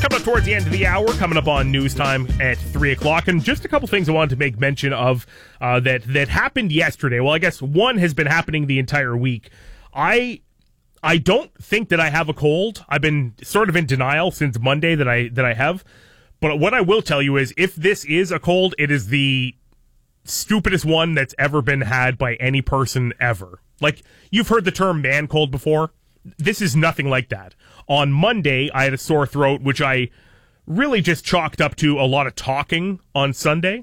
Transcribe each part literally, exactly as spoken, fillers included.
Coming up towards the end of the hour, coming up on news time at three o'clock, and just a couple things I wanted to make mention of uh, that that happened yesterday. Well, I guess one has been happening the entire week. I I don't think that I have a cold. I've been sort of in denial since Monday that I that I have. But what I will tell you is, if this is a cold, it is the stupidest one that's ever been had by any person ever. Like, you've heard the term man cold before. This is nothing like that. On Monday, I had a sore throat, which I really just chalked up to a lot of talking on Sunday.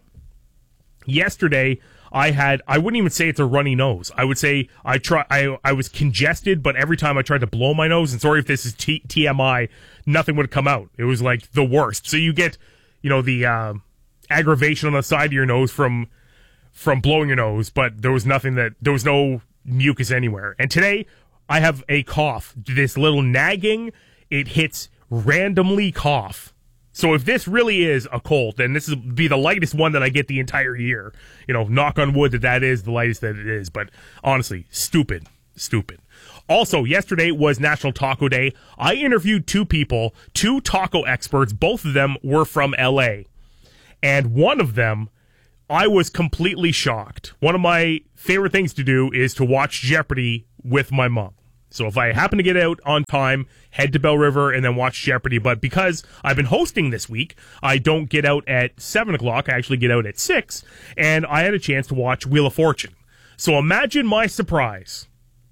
Yesterday, I had, I wouldn't even say it's a runny nose. I would say I try, I, I was congested, but every time I tried to blow my nose, and sorry if this is T- TMI, nothing would come out. It was like the worst. So you get, you know, the uh, aggravation on the side of your nose from from blowing your nose, but there was nothing that, there was no mucus anywhere. And today, I have a cough, this little nagging, it hits randomly cough. So if this really is a cold, then this will be the lightest one that I get the entire year. You know, knock on wood that that is the lightest that it is. But honestly, stupid, stupid. Also, yesterday was National Taco Day. I interviewed two people, two taco experts. Both of them were from L A. And one of them, I was completely shocked. One of my favorite things to do is to watch Jeopardy with my mom. So if I happen to get out on time, head to Bell River and then watch Jeopardy. But because I've been hosting this week, I don't get out at seven o'clock. I actually get out at six. And I had a chance to watch Wheel of Fortune. So imagine my surprise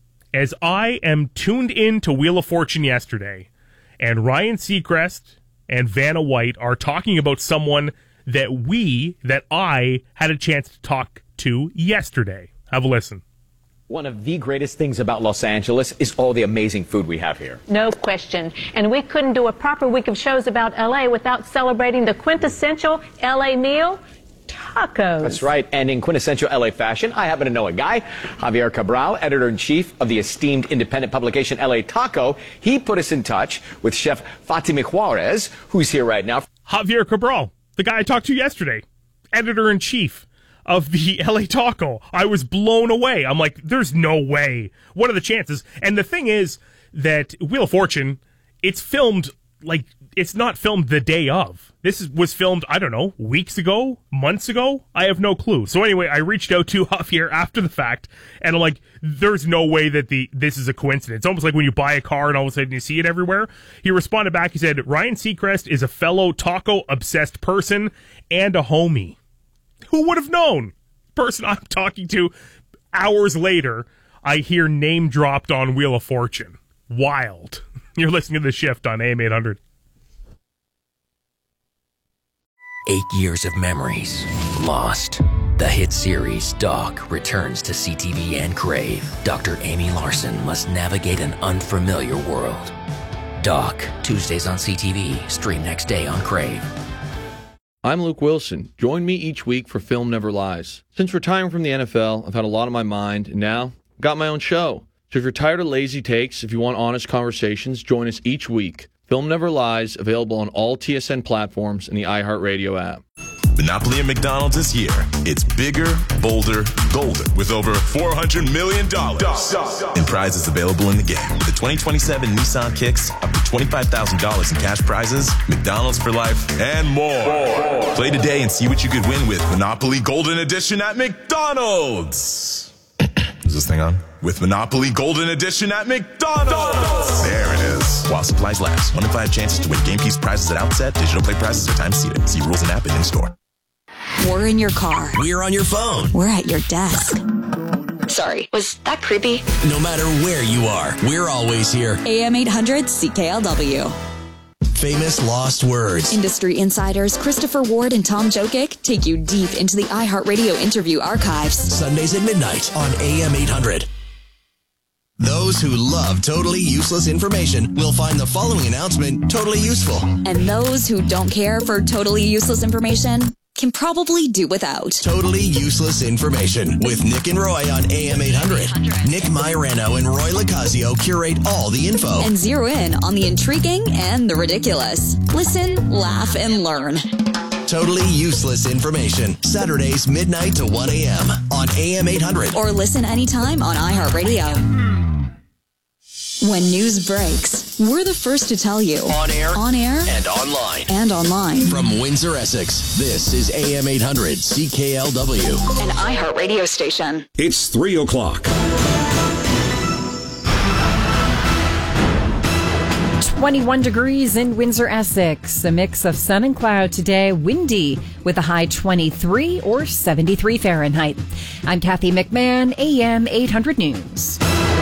as I am tuned in to Wheel of Fortune yesterday, and Ryan Seacrest and Vanna White are talking about someone that we, that I, had a chance to talk to yesterday. Have a listen. One of the greatest things about Los Angeles is all the amazing food we have here. No question. And we couldn't do a proper week of shows about L A without celebrating the quintessential L A meal, tacos. That's right. And in quintessential L A fashion, I happen to know a guy, Javier Cabral, editor-in-chief of the esteemed independent publication L A Taco. He put us in touch with Chef Fatime Juarez, who's here right now. Javier Cabral, the guy I talked to yesterday, editor-in-chief of the L A Taco. I was blown away. I'm like, there's no way. What are the chances? And the thing is that Wheel of Fortune, it's filmed, like, it's not filmed the day of. This is, was filmed, I don't know, weeks ago, months ago? I have no clue. So anyway, I reached out to Javier after the fact, and I'm like, there's no way that the this is a coincidence. It's almost like when you buy a car and all of a sudden you see it everywhere. He responded back, he said, Ryan Seacrest is a fellow taco-obsessed person and a homie. Who would have known? Person I'm talking to hours later, I hear name dropped on Wheel of Fortune. Wild. You're listening to The Shift on A M eight hundred. Eight years of memories lost. The hit series Doc returns to C T V and Crave. Doctor Amy Larson must navigate an unfamiliar world. Doc, Tuesdays on C T V, stream next day on Crave. I'm Luke Wilson. Join me each week for Film Never Lies. Since retiring from the N F L, I've had a lot on my mind, and now I've got my own show. So if you're tired of lazy takes, if you want honest conversations, join us each week. Film Never Lies, available on all T S N platforms and the iHeartRadio app. Monopoly at McDonald's is here. It's bigger, bolder, golden, with over four hundred million dollars in prizes available in the game. The twenty twenty-seven Nissan Kicks, up to twenty-five thousand dollars in cash prizes, McDonald's for life, and more. more. Play today and see what you could win with Monopoly Golden Edition at McDonald's. Is this thing on? With Monopoly Golden Edition at McDonald's. There it is. While supplies last. One in five chances to win game piece prizes at outset. Digital play prizes are time seated. See rules and app and in store. We're in your car. We're on your phone. We're at your desk. Sorry, was that creepy? No matter where you are, we're always here. A M eight hundred C K L W. Famous Lost Words. Industry insiders Christopher Ward and Tom Jokic take you deep into the iHeartRadio interview archives. Sundays at midnight on A M eight hundred. Those who love totally useless information will find the following announcement totally useful. And those who don't care for totally useless information can probably do without. Totally useless information with Nick and Roy on A M eight hundred. Nick Mairano and Roy Locasio curate all the info and zero in on the intriguing and the ridiculous. Listen, laugh, and learn. Totally useless information. Saturdays midnight to one a.m. on A M eight hundred. Or listen anytime on iHeartRadio. When news breaks, we're the first to tell you. On air. On air. And on online. And online. From Windsor, Essex, this is A M eight hundred C K L W. An iHeart radio station. It's three o'clock. twenty-one degrees in Windsor, Essex. A mix of sun and cloud today. Windy with a high twenty-three or seventy-three Fahrenheit. I'm Kathy McMahon, A M eight hundred News.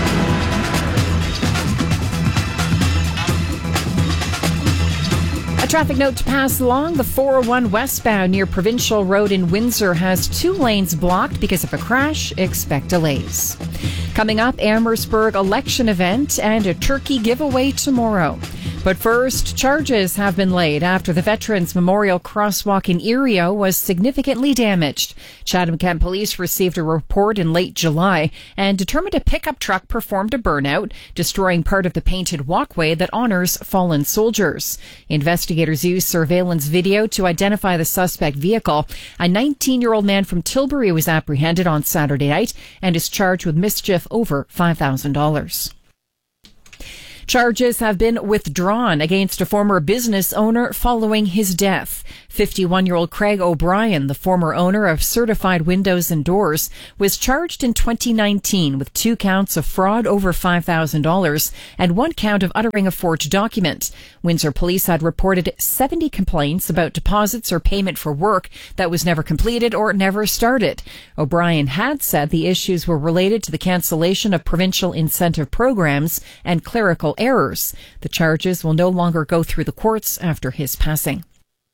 A traffic note to pass along. The four oh one westbound near Provincial Road in Windsor has two lanes blocked because of a crash. Expect delays. Coming up, Amherstburg election event and a turkey giveaway tomorrow. But first, charges have been laid after the Veterans Memorial Crosswalk in Erio was significantly damaged. Chatham-Kent Police received a report in late July and determined a pickup truck performed a burnout, destroying part of the painted walkway that honors fallen soldiers. Investigators used surveillance video to identify the suspect vehicle. A nineteen-year-old man from Tilbury was apprehended on Saturday night and is charged with mischief over five thousand dollars. Charges have been withdrawn against a former business owner following his death. fifty-one-year-old Craig O'Brien, the former owner of Certified Windows and Doors, was charged in twenty nineteen with two counts of fraud over five thousand dollars and one count of uttering a forged document. Windsor police had reported seventy complaints about deposits or payment for work that was never completed or never started. O'Brien had said the issues were related to the cancellation of provincial incentive programs and clerical errors. The charges will no longer go through the courts after his passing.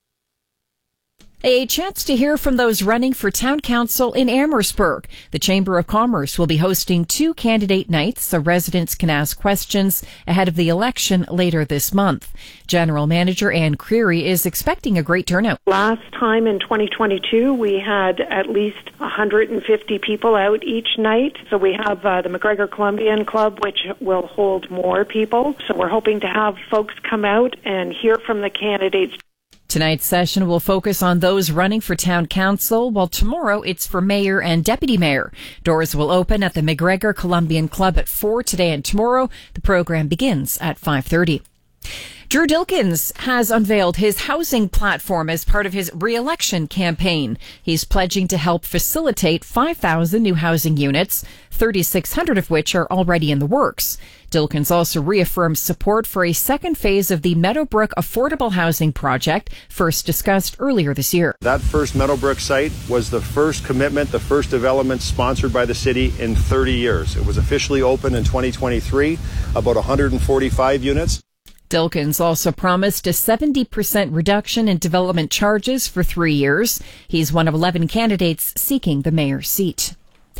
A chance to hear from those running for town council in Amherstburg. The Chamber of Commerce will be hosting two candidate nights so residents can ask questions ahead of the election later this month. General Manager Ann Creary is expecting a great turnout. Last time in twenty twenty-two, we had at least one hundred fifty people out each night. So we have uh, the McGregor Columbian Club, which will hold more people. So we're hoping to have folks come out and hear from the candidates. Tonight's session will focus on those running for town council, while tomorrow it's for mayor and deputy mayor. Doors will open at the McGregor Columbian Club at four today and tomorrow. The program begins at five thirty. Drew Dilkens has unveiled his housing platform as part of his re-election campaign. He's pledging to help facilitate five thousand new housing units, thirty-six hundred of which are already in the works. Dilkens also reaffirmed support for a second phase of the Meadowbrook Affordable Housing Project, first discussed earlier this year. That first Meadowbrook site was the first commitment, the first development sponsored by the city in thirty years. It was officially opened in twenty twenty-three, about one hundred forty-five units. Dilkens also promised a seventy percent reduction in development charges for three years. He's one of eleven candidates seeking the mayor's seat.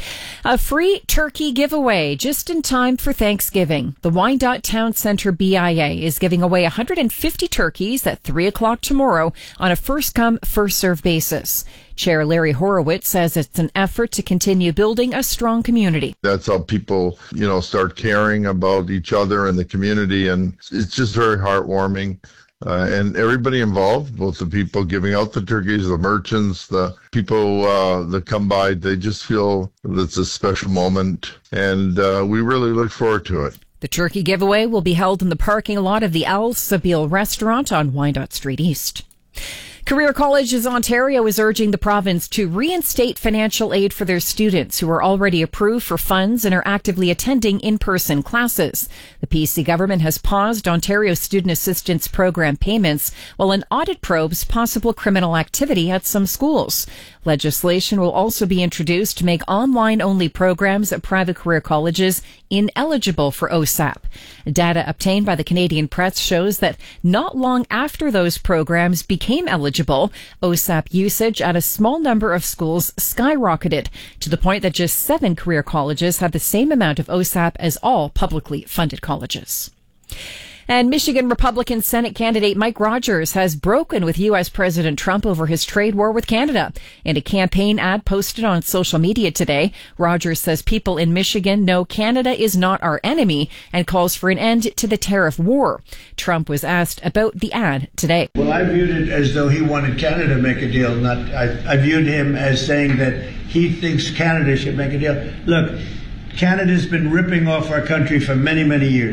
A free turkey giveaway just in time for Thanksgiving. The Wyandotte Town Centre B I A is giving away one hundred fifty turkeys at three o'clock tomorrow on a first-come, first-served basis. Chair Larry Horowitz says it's an effort to continue building a strong community. That's how people, you know, start caring about each other and the community, and it's just very heartwarming. Uh, and everybody involved, both the people giving out the turkeys, the merchants, the people uh, that come by, they just feel that it's a special moment, and uh, we really look forward to it. The turkey giveaway will be held in the parking lot of the Al Sabil restaurant on Wyandotte Street East. Career Colleges Ontario is urging the province to reinstate financial aid for their students who are already approved for funds and are actively attending in-person classes. The P C government has paused Ontario Student Assistance Program payments while an audit probes possible criminal activity at some schools. Legislation will also be introduced to make online-only programs at private career colleges ineligible for O S A P. Data obtained by the Canadian Press shows that not long after those programs became eligible, O S A P usage at a small number of schools skyrocketed to the point that just seven career colleges have the same amount of O S A P as all publicly funded colleges. And Michigan Republican Senate candidate Mike Rogers has broken with U S President Trump over his trade war with Canada. In a campaign ad posted on social media today, Rogers says people in Michigan know Canada is not our enemy and calls for an end to the tariff war. Trump was asked about the ad today. Well, I viewed it as though he wanted Canada to make a deal. Not, I, I viewed him as saying that he thinks Canada should make a deal. Look, Canada's been ripping off our country for many, many years.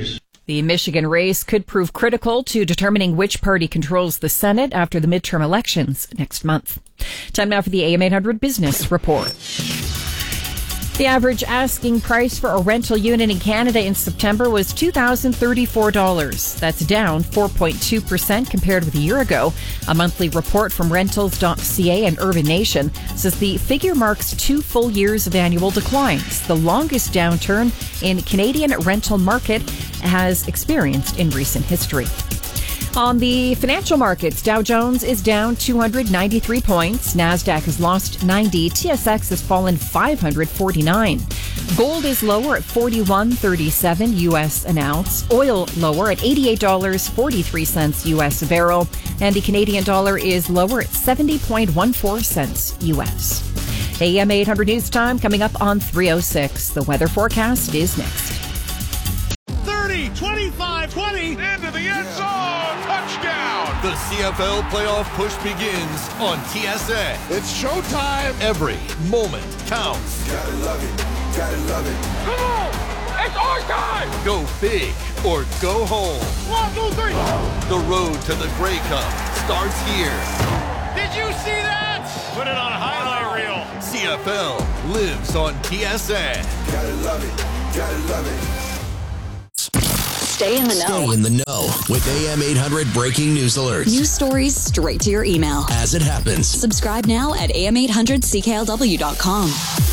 The Michigan race could prove critical to determining which party controls the Senate after the midterm elections next month. Time now for the A M eight hundred Business Report. The average asking price for a rental unit in Canada in September was two thousand thirty-four dollars. That's down four point two percent compared with a year ago. A monthly report from rentals dot c a and Urban Nation says the figure marks two full years of annual declines, the longest downturn in Canadian rental market has experienced in recent history. On the financial markets, Dow Jones is down two hundred ninety-three points. NASDAQ has lost ninety. T S X has fallen five hundred forty-nine. Gold is lower at forty-one thirty-seven U S an ounce. Oil lower at eighty-eight dollars and forty-three cents U S a barrel. And the Canadian dollar is lower at seventy point one four cents U S. A M eight hundred News Time coming up on three oh six. The weather forecast is next. thirty, twenty-five, twenty, into the end zone, touchdown! The C F L playoff push begins on T S A. It's showtime. Every moment counts. Gotta love it, gotta love it. Come on, it's our time! Go big or go home. One, two, three. The road to the Grey Cup starts here. Did you see that? Put it on a highlight reel. C F L lives on T S A. Gotta love it, gotta love it. Stay in the know. Stay in the know with A M eight hundred breaking news alerts. News stories straight to your email. As it happens. Subscribe now at A M eight hundred C K L W dot com.